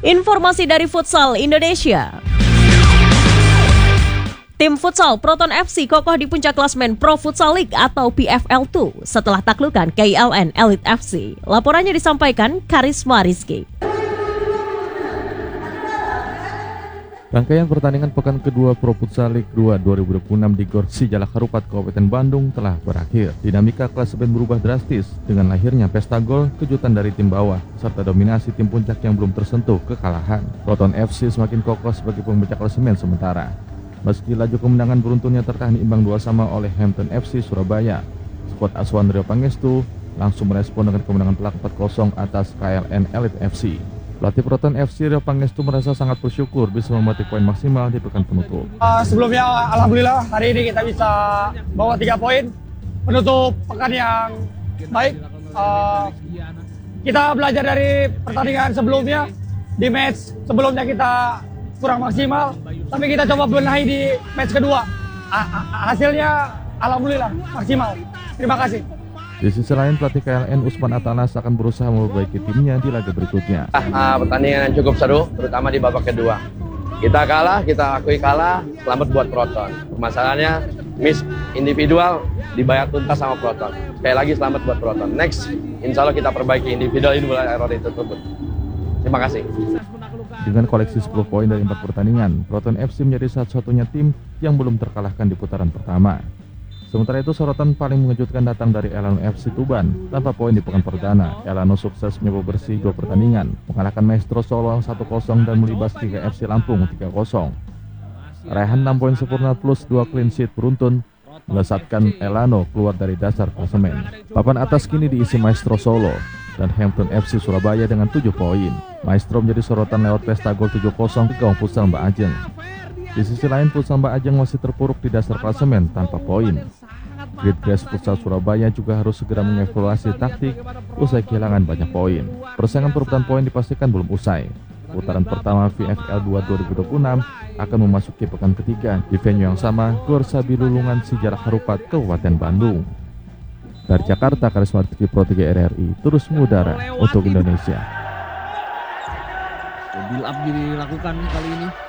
Informasi dari Futsal Indonesia. Tim futsal Proton FC kokoh di puncak klasemen Pro Futsal League atau PFL2 setelah taklukan KLN Elite FC. Laporannya disampaikan Karisma Rizky. Rangkaian pertandingan pekan kedua Pro Futsal League 2 2026 di Gor Sijalak Harupat Kabupaten Bandung telah berakhir. Dinamika klasemen berubah drastis dengan lahirnya pesta gol, kejutan dari tim bawah, serta dominasi tim puncak yang belum tersentuh kekalahan. Proton FC semakin kokoh sebagai pemuncak klasemen sementara. Meski laju kemenangan beruntunnya tertahan imbang 2-2 oleh Hampton FC Surabaya, skuad asuhan Rio Pangestu langsung merespon dengan kemenangan telak 4-0 atas KLN Elite FC. Pelatih Proton FC Rio Pangestu merasa sangat bersyukur bisa memetik poin maksimal di pekan penutup. Sebelumnya alhamdulillah hari ini kita bisa bawa 3 poin penutup pekan yang baik. Kita belajar dari pertandingan sebelumnya. Di match sebelumnya kita kurang maksimal, tapi kita coba benahi di match kedua. Hasilnya alhamdulillah maksimal. Terima kasih. Di sisi lain, pelatih KLN Usman Atanas akan berusaha memperbaiki timnya di laga berikutnya. Pertandingan yang cukup seru, terutama di babak kedua. Kita kalah, kita akui kalah, selamat buat Proton. Permasalahannya, miss individual dibayar tuntas sama Proton. Sekali lagi selamat buat Proton. Next, insya Allah kita perbaiki individual error itu tersebut. Terima kasih. Dengan koleksi 10 poin dari 4 pertandingan, Proton FC menjadi satu-satunya tim yang belum terkalahkan di putaran pertama. Sementara itu, sorotan paling mengejutkan datang dari Elano FC Tuban. Tanpa poin di pekan perdana, Elano sukses menyoba bersih 2 pertandingan, mengalahkan Maestro Solo 1-0 dan melibas 3 FC Lampung 3-0. Raihan 6 poin sempurna plus 2 clean sheet beruntun melesatkan Elano keluar dari dasar klasemen. Papan atas kini diisi Maestro Solo dan Hampton FC Surabaya dengan 7 poin. Maestro menjadi sorotan lewat pesta gol 7-0 ke gawang futsal Mbak Ajeng. Di sisi lain, futsal Mbak Ajeng masih terpuruk di dasar klasemen tanpa poin. Great Grace Futsal Surabaya juga harus segera mengevaluasi taktik usai kehilangan banyak poin. Persaingan perebutan poin dipastikan belum usai. Putaran pertama VFL 2 2026 akan memasuki pekan ketiga di venue yang sama, Gor Sabilulungan Sijalak Harupat Kabupaten Bandung. Dari Jakarta, Karisma Rizky Pro 3 RRI terus mengudara untuk Indonesia. Build up dilakukan kali ini.